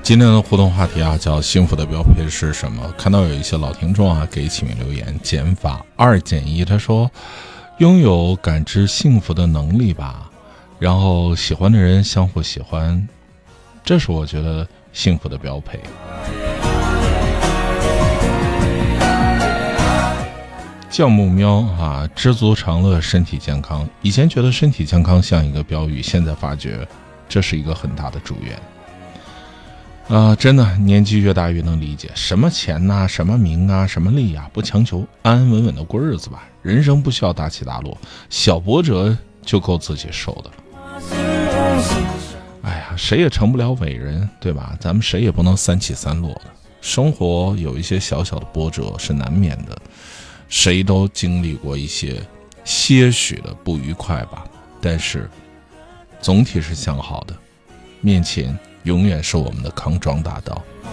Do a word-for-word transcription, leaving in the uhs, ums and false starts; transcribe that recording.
今天的互动话题啊，叫幸福的标配是什么？看到有一些老听众啊给启明留言，减法二减一，他说拥有感知幸福的能力吧，然后喜欢的人相互喜欢，这是我觉得幸福的标配。酵母喵啊，知足常乐，身体健康。以前觉得身体健康像一个标语，现在发觉这是一个很大的祝愿。啊、呃，真的，年纪越大越能理解，什么钱呐、啊，什么名啊，什么利啊，不强求，安安稳稳的过日子吧。人生不需要大起大落，小波折就够自己受的。哎呀，谁也成不了伟人，对吧？咱们谁也不能三起三落的。生活有一些小小的波折是难免的，谁都经历过一些些许的不愉快吧。但是总体是向好的，面前永远是我们的康庄大道。